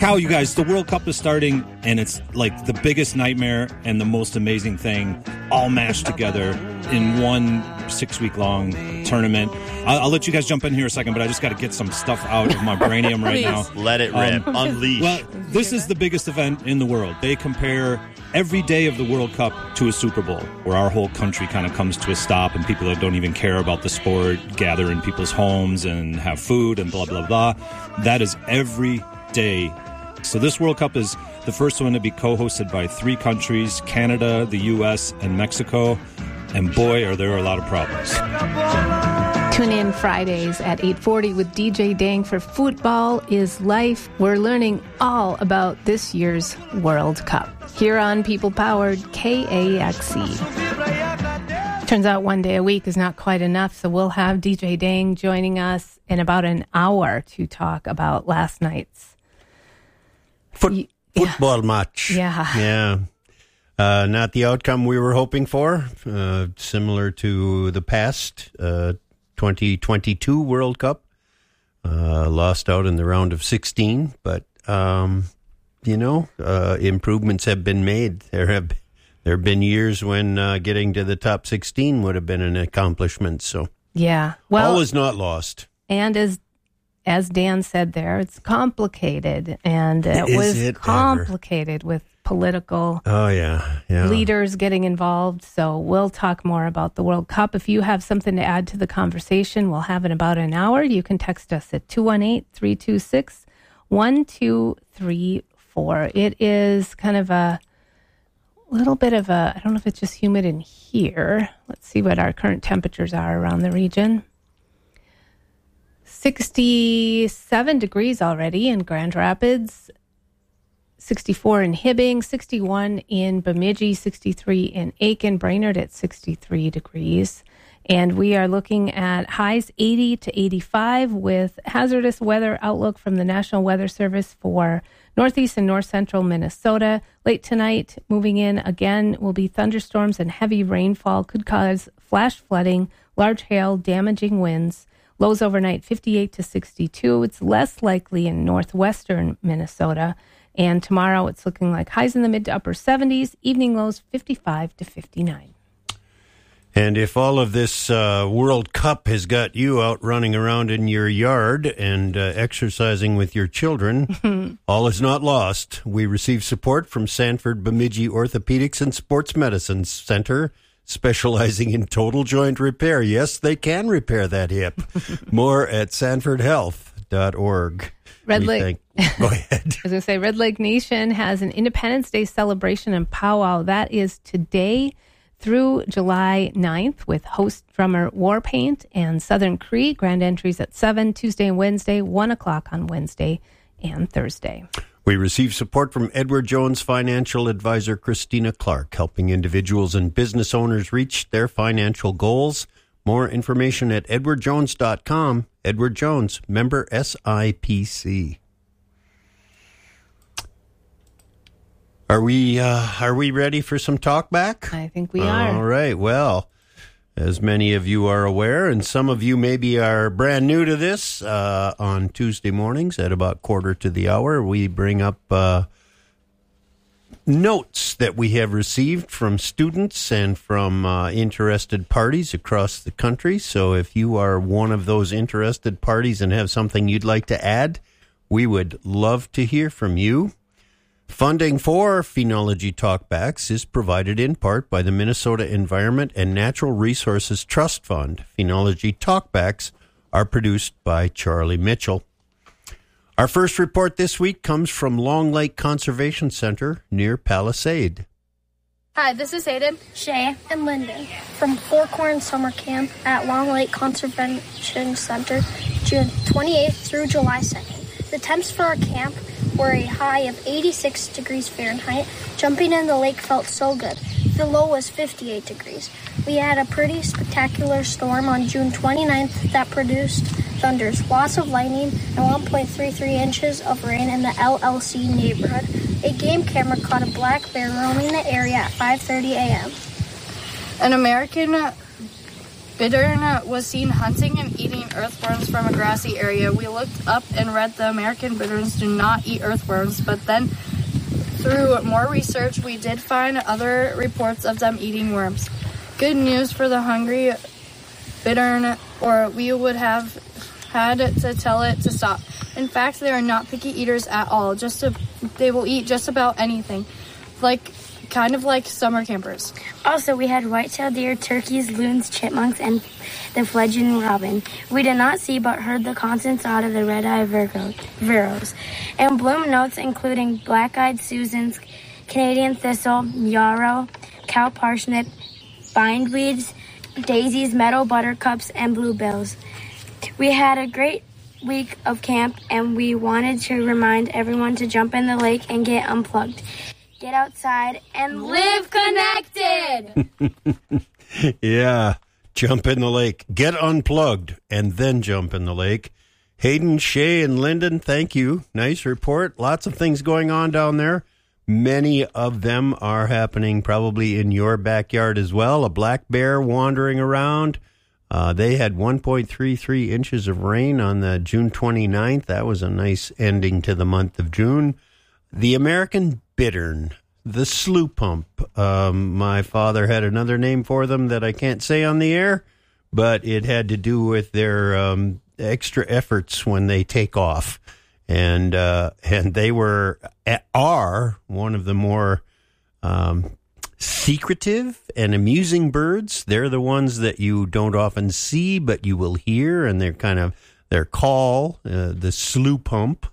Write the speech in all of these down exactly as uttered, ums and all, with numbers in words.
Cow, you guys, the World Cup is starting, and it's like the biggest nightmare and the most amazing thing all mashed together in one six-week-long tournament. I'll, I'll let you guys jump in here a second, but I just got to get some stuff out of my brainium right now. Let it rip. Um, Unleash. Well, this is the biggest event in the world. They compare every day of the World Cup to a Super Bowl, where our whole country kind of comes to a stop and people that don't even care about the sport gather in people's homes and have food and blah, blah, blah. That is every day. So this World Cup is the first one to be co-hosted by three countries, Canada, the U S, and Mexico. And boy, are there a lot of problems. Tune in Fridays at eight forty with D J Dang for Football is Life. We're learning all about this year's World Cup here on People-Powered K A X E. Turns out one day a week is not quite enough, so we'll have D J Dang joining us in about an hour to talk about last night's Foot, football yeah. match. Yeah. Yeah. Uh, not the outcome we were hoping for. Uh, similar to the past uh, twenty twenty-two World Cup. Uh, lost out in the round of sixteen. But, um, you know, uh, improvements have been made. There have there have been years when uh, getting to the top sixteen would have been an accomplishment. So, yeah. Well, all is not lost. And as As Dan said there, it's complicated, and it Is was it complicated ever? with political oh, yeah, yeah. leaders getting involved. So we'll talk more about the World Cup. If you have something to add to the conversation, we'll have in about an hour. You can text us at two one eight, three two six, one two three four. It is kind of a little bit of a, I don't know if it's just humid in here. Let's see what our current temperatures are around the region. sixty-seven degrees already in Grand Rapids, sixty-four in Hibbing, sixty-one in Bemidji, sixty-three in Aiken, Brainerd at sixty-three degrees. And we are looking at highs eighty to eighty-five with hazardous weather outlook from the National Weather Service for northeast and north central Minnesota. Late tonight, moving in again, will be thunderstorms and heavy rainfall could cause flash flooding, large hail, damaging winds. Lows overnight fifty-eight to sixty-two. It's less likely in northwestern Minnesota. And tomorrow it's looking like highs in the mid to upper seventies, evening lows fifty-five to fifty-nine. And if all of this uh, World Cup has got you out running around in your yard and uh, exercising with your children, all is not lost. We receive support from Sanford Bemidji Orthopedics and Sports Medicine Center, specializing in total joint repair. Yes, they can repair that hip. More at sanford health dot org. Red Lake. Think, go ahead. I was going to say, Red Lake Nation has an Independence Day celebration and powwow. That is today through July ninth with host drummer Warpaint and Southern Cree. Grand entries at seven, Tuesday and Wednesday, one o'clock on Wednesday and Thursday. We receive support from Edward Jones financial advisor Christina Clark, helping individuals and business owners reach their financial goals. More information at edward jones dot com. Edward Jones, member S I P C. Are we uh, are we ready for some talk back? I think we are. All right. Well, as many of you are aware, and some of you maybe are brand new to this, uh, on Tuesday mornings at about quarter to the hour, we bring up uh, notes that we have received from students and from uh, interested parties across the country. So if you are one of those interested parties and have something you'd like to add, we would love to hear from you. Funding for Phenology Talkbacks is provided in part by the Minnesota Environment and Natural Resources Trust Fund. Phenology Talkbacks are produced by Charlie Mitchell. Our first report this week comes from Long Lake Conservation Center near Palisade. Hi, this is Aiden, Shay, and Lyndon from Four Corn Summer Camp at Long Lake Conservation Center, June twenty-eighth through July second. The temps for our camp were a high of eighty-six degrees Fahrenheit. Jumping in the lake felt so good. The low was fifty-eight degrees. We had a pretty spectacular storm on June twenty-ninth that produced thunders, loss of lightning, and one point three three inches of rain in the L L C neighborhood. A game camera caught a black bear roaming the area at five thirty a.m. An American bittern was seen hunting and eating earthworms from a grassy area. We looked up and read the American bitterns do not eat earthworms, but then through more research, we did find other reports of them eating worms. Good news for the hungry bittern, or we would have had to tell it to stop. In fact, they are not picky eaters at all. Just to, they will eat just about anything, like kind of like summer campers. Also, we had white-tailed deer, turkeys, loons, chipmunks, and the fledgling robin. We did not see but heard the constant thought of the red-eyed virgo, viros, and bloom notes including black-eyed Susans, Canadian thistle, yarrow, cow parsnip, bindweeds, daisies, meadow buttercups, and bluebells. We had a great week of camp, and we wanted to remind everyone to jump in the lake and get unplugged. Get outside and live connected! Yeah, jump in the lake. Get unplugged and then jump in the lake. Hayden, Shay, and Lyndon, thank you. Nice report. Lots of things going on down there. Many of them are happening probably in your backyard as well. A black bear wandering around. Uh, they had one point three three inches of rain on the June twenty-ninth. That was a nice ending to the month of June. The American bittern, the slough pump. Um, my father had another name for them that I can't say on the air, but it had to do with their um, extra efforts when they take off. And uh, and they were are one of the more um, secretive and amusing birds. They're the ones that you don't often see, but you will hear, and they're kind of their call, uh, the slough pump.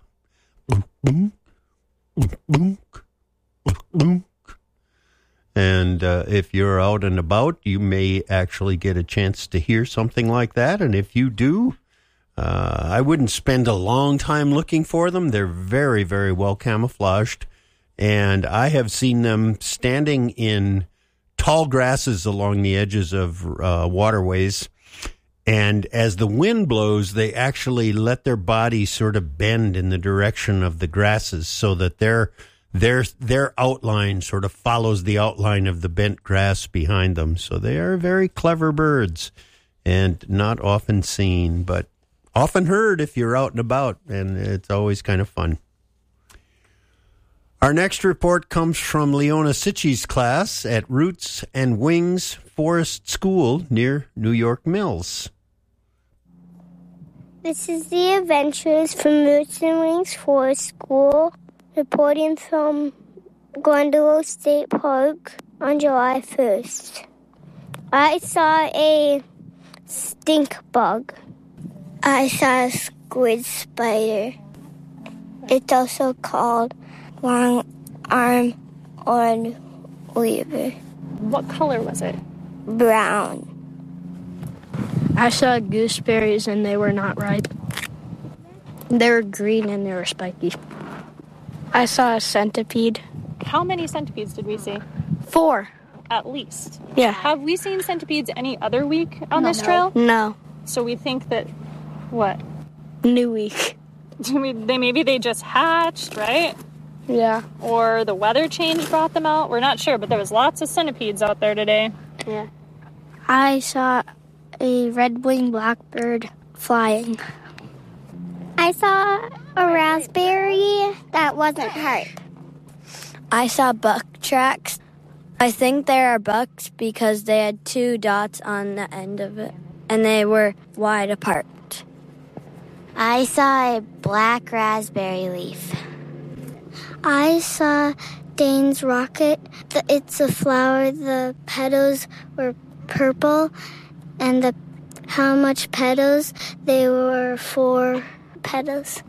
And uh, if you're out and about, you may actually get a chance to hear something like that. And if you do, Uh, I wouldn't spend a long time looking for them. They're very, very well camouflaged. And I have seen them standing in tall grasses along the edges of uh, waterways. And as the wind blows, they actually let their bodies sort of bend in the direction of the grasses so that their their their outline sort of follows the outline of the bent grass behind them. So they are very clever birds and not often seen, but often heard if you're out and about, and it's always kind of fun. Our next report comes from Leona Sitchie's class at Roots and Wings Forest School near New York Mills. This is the adventures from Roots and Wings Forest School, reporting from Glendalough State Park on July first. I saw a stink bug. I saw a squid spider. It's also called long arm horned weaver. What color was it? Brown. I saw gooseberries and they were not ripe. They were green and they were spiky. I saw a centipede. How many centipedes did we see? Four. At least. Yeah. Have we seen centipedes any other week on no, this trail? No. So we think that, what? New week. they Maybe they just hatched, right? Yeah. Or the weather change brought them out. We're not sure, but there was lots of centipedes out there today. Yeah. I saw a red-winged blackbird flying. I saw a raspberry that wasn't hurt. I saw buck tracks. I think they are bucks because they had two dots on the end of it, and they were wide apart. I saw a black raspberry leaf. I saw Dane's rocket. It's a flower. The petals were purple, and the how much petals? They were four petals.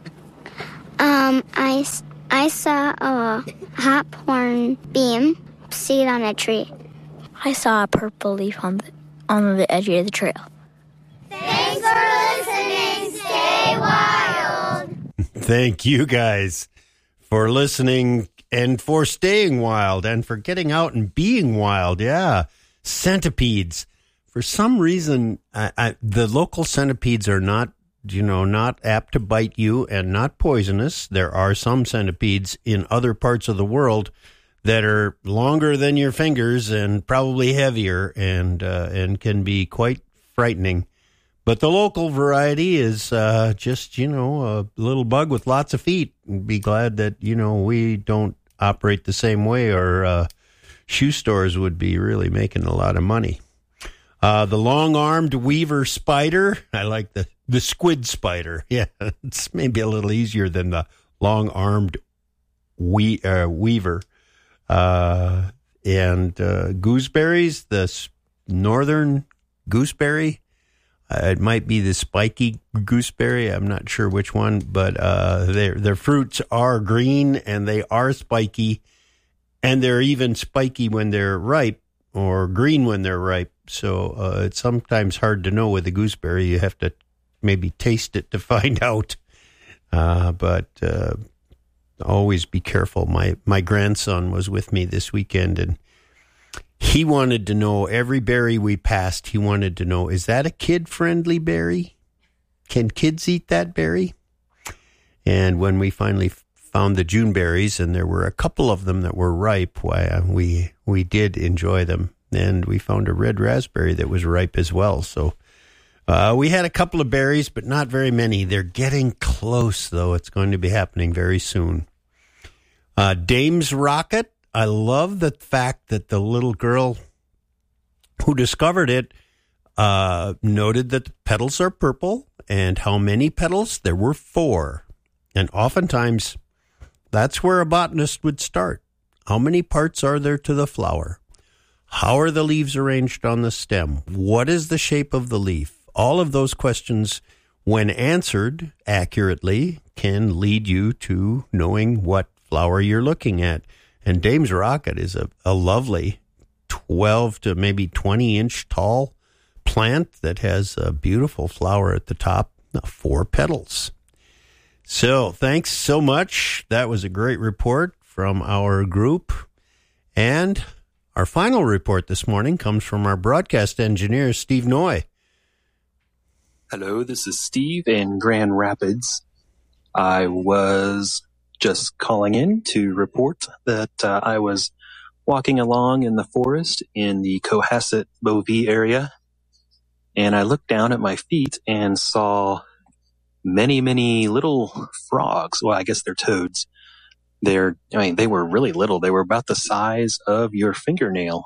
Um, I, I saw a hop-horn beam seed on a tree. I saw a purple leaf on the on the edge of the trail. Thanks for listening. Stay wild. Thank you guys for listening and for staying wild and for getting out and being wild. Yeah, centipedes. For some reason, I, I, the local centipedes are not, you know, not apt to bite you and not poisonous. There are some centipedes in other parts of the world that are longer than your fingers and probably heavier and uh, and can be quite frightening. But the local variety is uh, just, you know, a little bug with lots of feet. And be glad that, you know, we don't operate the same way, or uh, shoe stores would be really making a lot of money. Uh, the long-armed weaver spider. I like the, the squid spider. Yeah, it's maybe a little easier than the long-armed we, uh, weaver. Uh, and uh, gooseberries, the s- northern gooseberry. Uh, it might be the spiky gooseberry. I'm not sure which one, but uh, their their fruits are green and they are spiky, and they're even spiky when they're ripe, or green when they're ripe. So uh, it's sometimes hard to know with the gooseberry. You have to maybe taste it to find out. Uh, but uh, always be careful. My my grandson was with me this weekend, and he wanted to know, every berry we passed, he wanted to know, is that a kid-friendly berry? Can kids eat that berry? And when we finally found the June berries, and there were a couple of them that were ripe, why, we we did enjoy them. And we found a red raspberry that was ripe as well. So uh, we had a couple of berries, but not very many. They're getting close, though. It's going to be happening very soon. Uh, Dame's Rocket. I love the fact that the little girl who discovered it uh, noted that the petals are purple, and how many petals? There were four. And oftentimes, that's where a botanist would start. How many parts are there to the flower? How are the leaves arranged on the stem? What is the shape of the leaf? All of those questions, when answered accurately, can lead you to knowing what flower you're looking at. And Dame's Rocket is a, a lovely twelve to maybe twenty inch tall plant that has a beautiful flower at the top, four petals. So thanks so much. That was a great report from our group. And our final report this morning comes from our broadcast engineer, Steve Noy. Hello, this is Steve in Grand Rapids. I was just calling in to report that uh, I was walking along in the forest in the Cohasset-Bovee area, and I looked down at my feet and saw many, many little frogs. Well, I guess they're toads. They're, I mean, they were really little. They were about the size of your fingernail.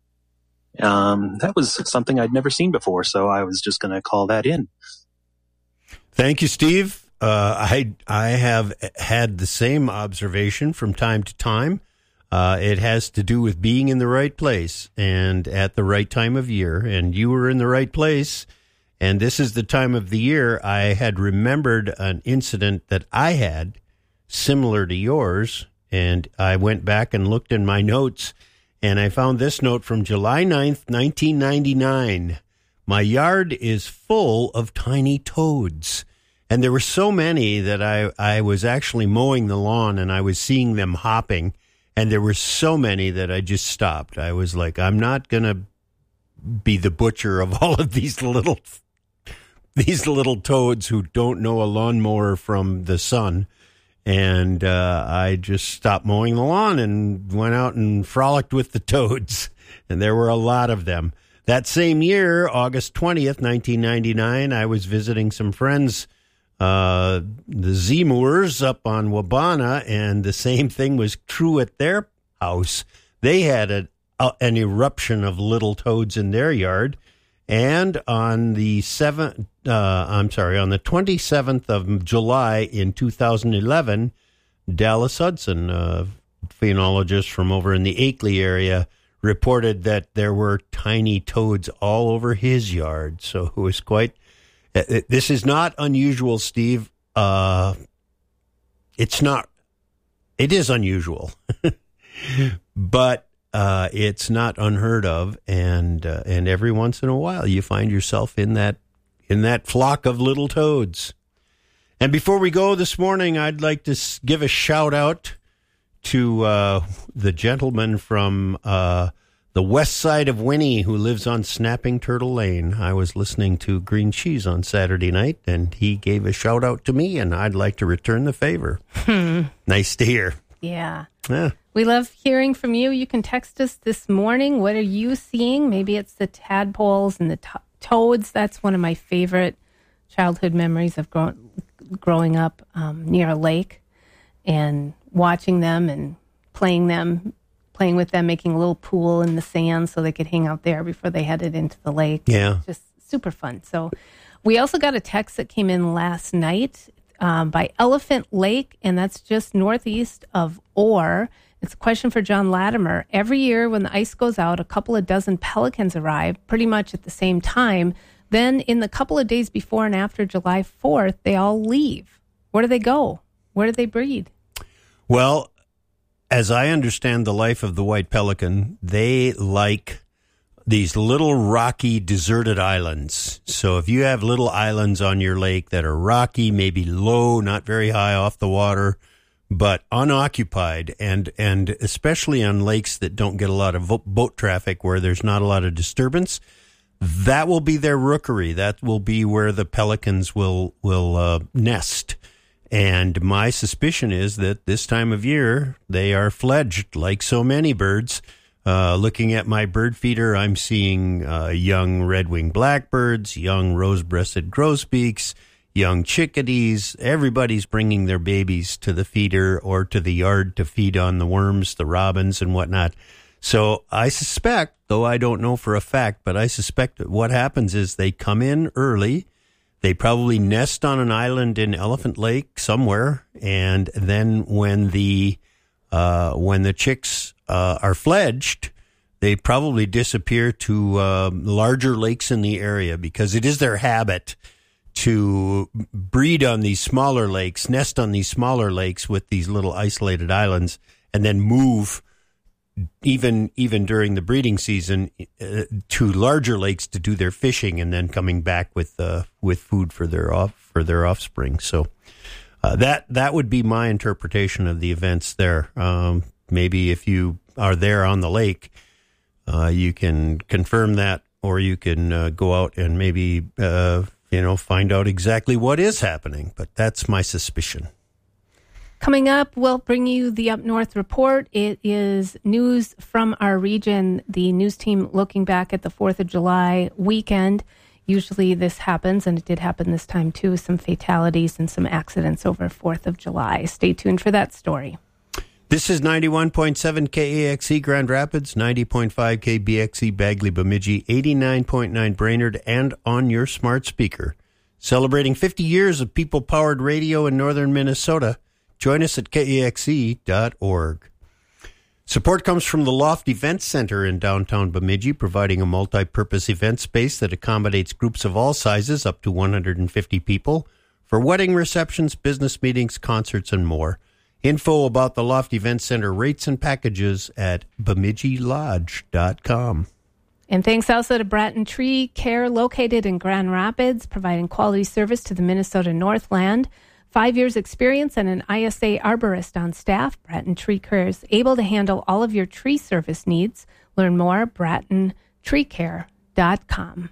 Um, that was something I'd never seen before, so I was just going to call that in. Thank you, Steve. Uh, I I have had the same observation from time to time. Uh, it has to do with being in the right place and at the right time of year. And you were in the right place. And this is the time of the year. I had remembered an incident that I had similar to yours. And I went back and looked in my notes, and I found this note from July ninth, nineteen ninety-nine. My yard is full of tiny toads. And there were so many that I, I was actually mowing the lawn, and I was seeing them hopping. And there were so many that I just stopped. I was like, I'm not going to be the butcher of all of these little these little toads who don't know a lawnmower from the sun. And uh, I just stopped mowing the lawn and went out and frolicked with the toads. And there were a lot of them. That same year, August twentieth, nineteen ninety-nine, I was visiting some friends, uh, the Zemurs up on Wabana, and the same thing was true at their house. They had a, a, an eruption of little toads in their yard. And on the seventh, uh, I'm sorry, on the twenty-seventh of July in two thousand eleven, Dallas Hudson, a phenologist from over in the Akeley area, reported that there were tiny toads all over his yard. So it was quite. This is not unusual, Steve. Uh, it's not. It is unusual, but. Uh, it's not unheard of, and uh, and every once in a while you find yourself in that in that flock of little toads. And before we go this morning, I'd like to give a shout out to uh, the gentleman from uh, the west side of Winnie who lives on Snapping Turtle Lane. I was listening to Green Cheese on Saturday night, and he gave a shout out to me, and I'd like to return the favor. Hmm. Nice to hear. Yeah. Yeah. We love hearing from you. You can text us this morning. What are you seeing? Maybe it's the tadpoles and the to- toads. That's one of my favorite childhood memories of grow- growing up um, near a lake and watching them and playing them, playing with them, making a little pool in the sand so they could hang out there before they headed into the lake. Yeah. Just super fun. So we also got a text that came in last night um, by Elephant Lake, and that's just northeast of Orr. It's a question for John Latimer. Every year when the ice goes out, a couple of dozen pelicans arrive pretty much at the same time. Then in the couple of days before and after July fourth, they all leave. Where do they go? Where do they breed? Well, as I understand the life of the white pelican, they like these little rocky, deserted islands. So if you have little islands on your lake that are rocky, maybe low, not very high off the water, but unoccupied, and and especially on lakes that don't get a lot of vo- boat traffic where there's not a lot of disturbance, that will be their rookery. That will be where the pelicans will will uh, nest. And my suspicion is that this time of year, they are fledged like so many birds. Uh, looking at my bird feeder, I'm seeing uh, young red-winged blackbirds, young rose-breasted grosbeaks, young chickadees. Everybody's bringing their babies to the feeder or to the yard to feed on the worms, the robins, and whatnot. So I suspect, though I don't know for a fact, but I suspect that what happens is they come in early. They probably nest on an island in Elephant Lake somewhere, and then when the uh, when the chicks uh, are fledged, they probably disappear to uh, larger lakes in the area because it is their habit to breed on these smaller lakes, nest on these smaller lakes with these little isolated islands, and then move even even during the breeding season uh, to larger lakes to do their fishing, and then coming back with uh, with food for their off for their offspring. So uh, that that would be my interpretation of the events there. Um, maybe if you are there on the lake, uh, you can confirm that, or you can uh, go out and maybe uh, you know find out exactly what is happening. But that's my suspicion. Coming up, we'll bring you the Up North Report. It is news from our region, the news team looking back at the fourth of July weekend. Usually this happens, and it did happen this time too, some fatalities and some accidents over fourth of July. Stay tuned for that story. This is ninety-one point seven K A X E Grand Rapids, ninety point five K B X E Bagley Bemidji, eighty-nine point nine Brainerd, and on your smart speaker. Celebrating fifty years of people-powered radio in northern Minnesota. Join us at K A X E dot org. Support comes from the Loft Event Center in downtown Bemidji, providing a multi-purpose event space that accommodates groups of all sizes, up to one hundred fifty people, for wedding receptions, business meetings, concerts, and more. Info about the Loft Event Center rates and packages at bemidji lodge dot com. And thanks also to Bratton Tree Care, located in Grand Rapids, providing quality service to the Minnesota Northland. Five years experience and an I S A arborist on staff. Bratton Tree Care is able to handle all of your tree service needs. Learn more at bratton tree care dot com.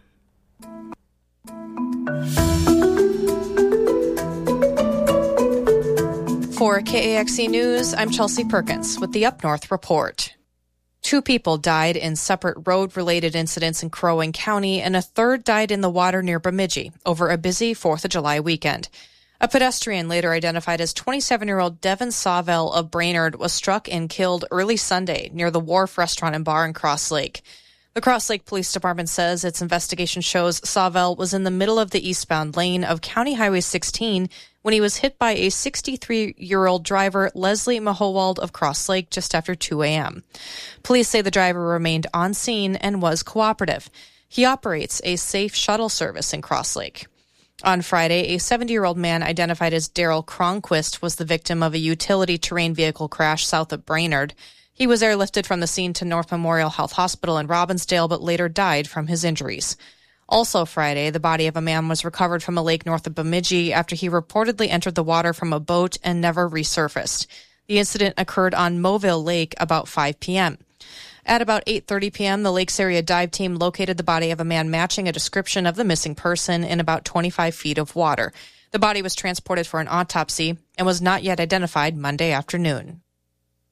For K A X E News, I'm Chelsea Perkins with the Up North Report. Two people died in separate road-related incidents in Crow Wing County, and a third died in the water near Bemidji over a busy fourth of July weekend. A pedestrian, later identified as twenty-seven-year-old Devin Sawvell of Brainerd, was struck and killed early Sunday near the Wharf Restaurant and Bar in Cross Lake. The Cross Lake Police Department says its investigation shows Sawvell was in the middle of the eastbound lane of County Highway sixteen when he was hit by a sixty-three-year-old driver, Leslie Mahowald of Cross Lake, just after two a.m. Police say the driver remained on scene and was cooperative. He operates a safe shuttle service in Cross Lake. On Friday, a seventy-year-old man identified as Daryl Cronquist was the victim of a utility terrain vehicle crash south of Brainerd. He was airlifted from the scene to North Memorial Health Hospital in Robbinsdale, but later died from his injuries. Also Friday, the body of a man was recovered from a lake north of Bemidji after he reportedly entered the water from a boat and never resurfaced. The incident occurred on Mobile Lake about five p.m. At about eight thirty p.m., the Lakes Area Dive Team located the body of a man matching a description of the missing person in about twenty-five feet of water. The body was transported for an autopsy and was not yet identified Monday afternoon.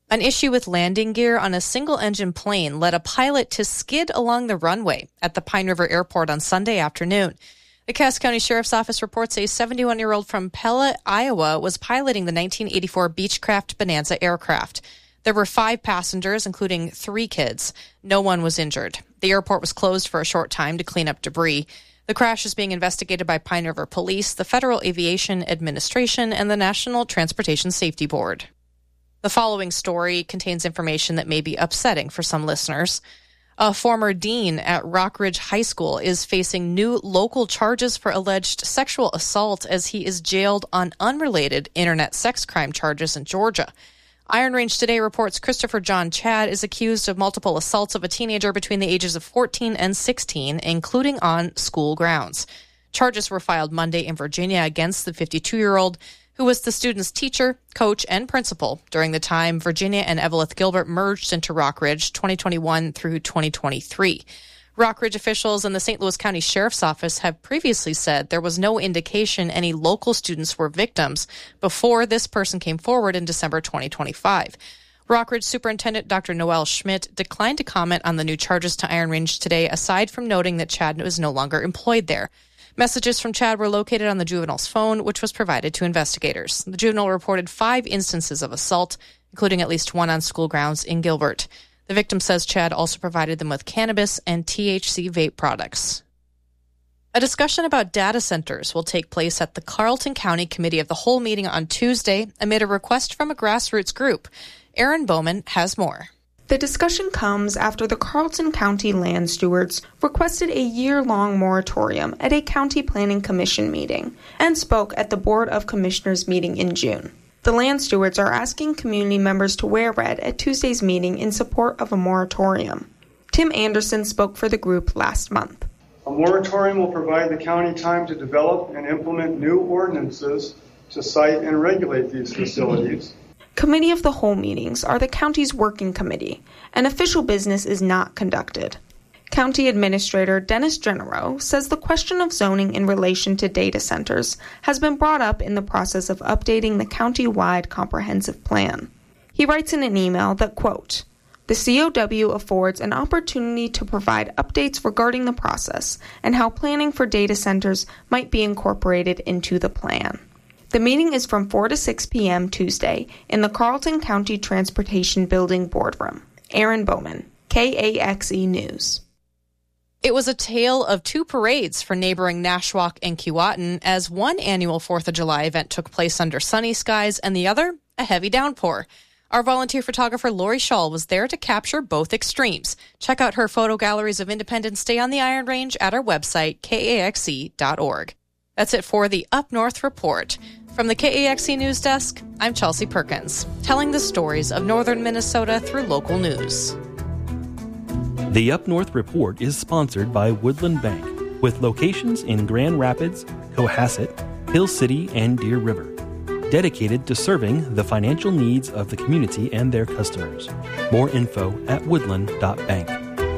An issue with landing gear on a single-engine plane led a pilot to skid along the runway at the Pine River Airport on Sunday afternoon. The Cass County Sheriff's Office reports a seventy-one-year-old from Pella, Iowa, was piloting the nineteen eighty-four Beechcraft Bonanza aircraft. There were five passengers, including three kids. No one was injured. The airport was closed for a short time to clean up debris. The crash is being investigated by Pine River Police, the Federal Aviation Administration, and the National Transportation Safety Board. The following story contains information that may be upsetting for some listeners. A former dean at Rockridge High School is facing new local charges for alleged sexual assault as he is jailed on unrelated internet sex crime charges in Georgia. Iron Range Today reports Christopher John Chad is accused of multiple assaults of a teenager between the ages of fourteen and sixteen, including on school grounds. Charges were filed Monday in Virginia against the fifty-two-year-old, who was the student's teacher, coach, and principal during the time Virginia and Evelyn Gilbert merged into Rockridge twenty twenty-one through twenty twenty-three. Rockridge officials and the Saint Louis County Sheriff's Office have previously said there was no indication any local students were victims before this person came forward in December twenty twenty-five. Rockridge Superintendent Doctor Noel Schmidt declined to comment on the new charges to Iron Range Today, aside from noting that Chad was no longer employed there. Messages from Chad were located on the juvenile's phone, which was provided to investigators. The juvenile reported five instances of assault, including at least one on school grounds in Gilbert. The victim says Chad also provided them with cannabis and T H C vape products. A discussion about data centers will take place at the Carlton County Committee of the Whole meeting on Tuesday amid a request from a grassroots group. Aaron Bowman has more. The discussion comes after the Carlton County Land Stewards requested a year-long moratorium at a County Planning Commission meeting and spoke at the Board of Commissioners meeting in June. The Land Stewards are asking community members to wear red at Tuesday's meeting in support of a moratorium. Tim Anderson spoke for the group last month. A moratorium will provide the county time to develop and implement new ordinances to site and regulate these facilities. Committee of the Whole meetings are the county's working committee, and official business is not conducted. County Administrator Dennis Genero says the question of zoning in relation to data centers has been brought up in the process of updating the county-wide comprehensive plan. He writes in an email that, quote, "The C O W affords an opportunity to provide updates regarding the process and how planning for data centers might be incorporated into the plan." The meeting is from four to six p.m. Tuesday in the Carlton County Transportation Building Boardroom. Aaron Bowman, K A X E News. It was a tale of two parades for neighboring Nashwauk and Keewatin, as one annual fourth of July event took place under sunny skies and the other, a heavy downpour. Our volunteer photographer Lori Shull was there to capture both extremes. Check out her photo galleries of Independence Day on the Iron Range at our website, K A X E dot org. That's it for the Up North Report. From the K A X E News Desk, I'm Chelsea Perkins, telling the stories of northern Minnesota through local news. The Up North Report is sponsored by Woodland Bank, with locations in Grand Rapids, Cohasset, Hill City, and Deer River, dedicated to serving the financial needs of the community and their customers. More info at woodland dot bank.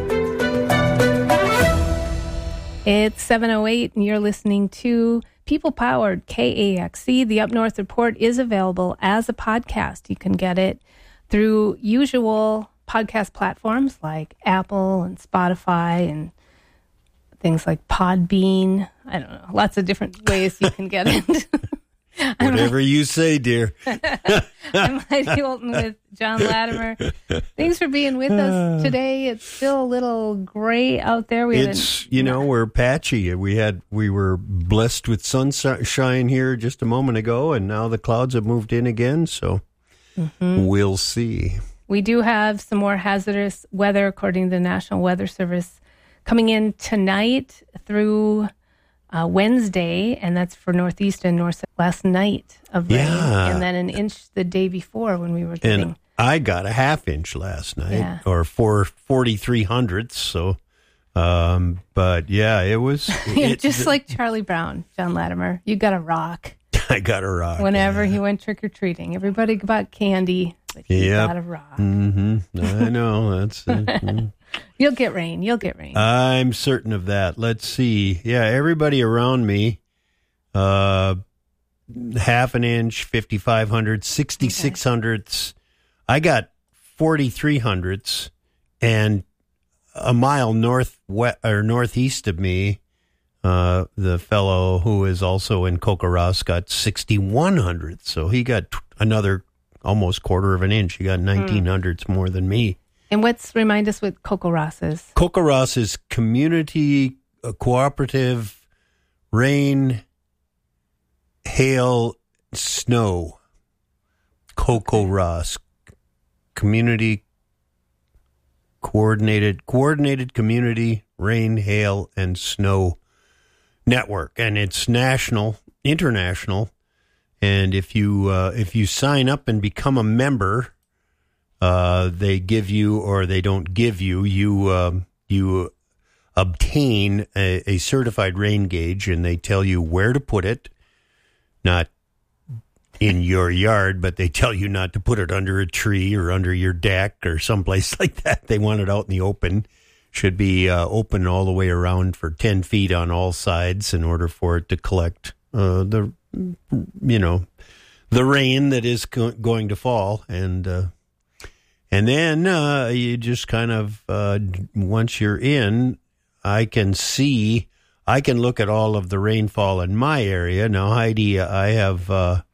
It's seven oh eight, and you're listening to People-Powered K A X E. The Up North Report is available as a podcast. You can get it through usual podcast platforms like Apple and Spotify and things like Podbean. I don't know, lots of different ways you can get it. Whatever you say, dear. I'm Heidi Holton with John Latimer. Thanks for being with us today. It's still a little gray out there. We it's, had a, you know, we're patchy. We had, we were blessed with sunshine here just a moment ago, and now the clouds have moved in again, so mm-hmm. we'll see. We do have some more hazardous weather, according to the National Weather Service, coming in tonight through Uh, Wednesday, and that's for Northeast and North last night of rain, yeah. and then an inch the day before when we were getting. And I got a half inch last night, yeah. or four forty-three hundredths. So, um, but yeah, it was yeah, it, just like Charlie Brown, John Latimer. You got a rock. I got a rock. Whenever yeah. he went trick or treating, everybody got candy, but he yep. got a rock. Mm-hmm. I know that's. Uh, mm. You'll get rain. You'll get rain. I'm certain of that. Let's see. Yeah, everybody around me, uh, half an inch, fifty-five hundredths, sixty-six hundredths. I got forty-three hundredths, and a mile north or northeast of me, uh, the fellow who is also in Kokoras got sixty-one hundredths. So he got t- another almost quarter of an inch. He got nineteen hundredths mm. more than me. And what's, remind us what Kokoras is? Kokoras is community uh, cooperative rain, hail, snow. Kokoras, community coordinated coordinated community rain, hail, and snow network, and it's national, international. And if you uh, if you sign up and become a member, uh, they give you or they don't give you you um, you obtain a, a certified rain gauge, and they tell you where to put it, not in your yard, but they tell you not to put it under a tree or under your deck or someplace like that. They want it out in the open. Should be uh, open all the way around for ten feet on all sides in order for it to collect uh, the, you know, the rain that is go- going to fall. And uh, and then uh, you just kind of, uh, once you're in, I can see, I can look at all of the rainfall in my area. Now, Heidi, I have... Uh,